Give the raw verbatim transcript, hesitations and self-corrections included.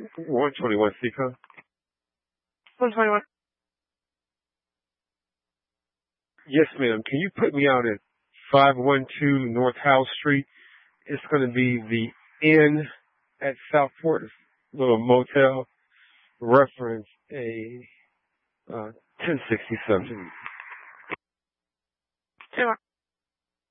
one twenty-one Seacon. one twenty-one. Yes, ma'am. Can you put me out at five one two North Howe Street? It's going to be the Inn at Southport, a little motel, reference a uh, ten sixty-seven. Two more.